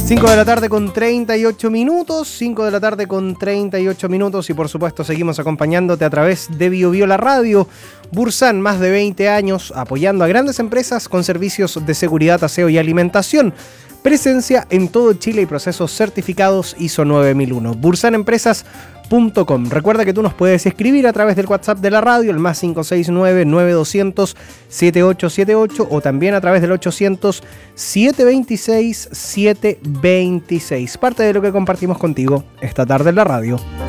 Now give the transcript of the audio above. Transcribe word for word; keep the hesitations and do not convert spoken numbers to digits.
cinco de la tarde con treinta y ocho minutos, cinco de la tarde con treinta y ocho minutos y por supuesto seguimos acompañándote a través de Bio Bio la radio. Bursan, más de veinte años apoyando a grandes empresas con servicios de seguridad, aseo y alimentación. Presencia en todo Chile y procesos certificados I S O nueve mil uno. bursan empresas punto com. Recuerda que tú nos puedes escribir a través del WhatsApp de la radio, el más cinco seis nueve, nueve dos cero cero, siete ocho siete ocho, o también a través del ochocientos, setecientos veintiséis, setecientos veintiséis. Parte de lo que compartimos contigo esta tarde en la radio.